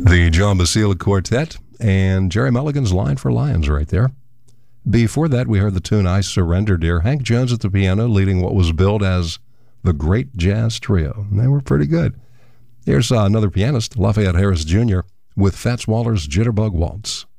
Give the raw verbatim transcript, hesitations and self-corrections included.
The John Basile Quartet and Jerry Mulligan's Line for Lions right there. Before that, we heard the tune I Surrender Dear. Hank Jones at the piano leading what was billed as the Great Jazz Trio. And they were pretty good. Here's uh, another pianist, Lafayette Harris Junior with Fats Waller's Jitterbug Waltz.